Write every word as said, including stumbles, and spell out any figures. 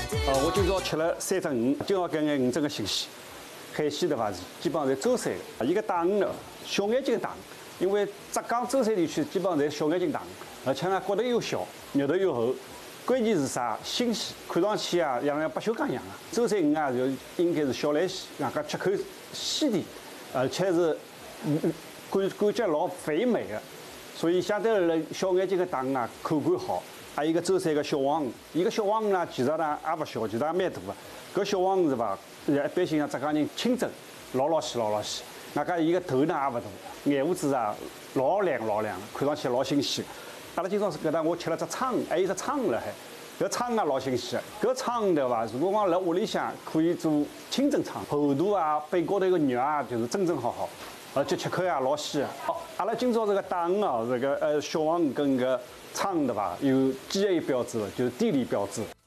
呃，我今朝吃了三只鱼，今朝搿眼鱼真个新鲜。海鲜的话是基本上侪舟山的，伊个大鱼呢小眼睛大，因为浙江舟山地区基本上侪小眼睛大，而且呢骨头又小，肉头又厚。关键是啥？新鲜，看上去啊像像白修江一样啊。舟山鱼啊就应该是小来鲜，外加吃口鲜甜，而且是感感觉老肥美的，所以相对而言小眼睛的大鱼啊口感好。 还有一个舟山个小黄鱼，伊个小黄鱼呢，其实呢也勿小，其实也蛮大个。搿小黄鱼是伐？一般性像浙江人清蒸，老老鲜老老鲜。外加伊个头呢也勿大，眼胡子啊老亮老亮，看上去老新鲜。阿拉今朝搿搭我吃了只鲳鱼，还有只鲳鱼辣海。搿鲳鱼也老新鲜个。搿鲳鱼对伐？如果讲辣屋里向可以做清蒸鲳，厚度啊、背高头个肉啊，就是蒸蒸好好，而且吃口也老鲜个。哦，阿拉今朝这个大鱼哦，这个呃小黄鱼跟搿。 鲳对伐？有 G A 标志的，就是地理标志。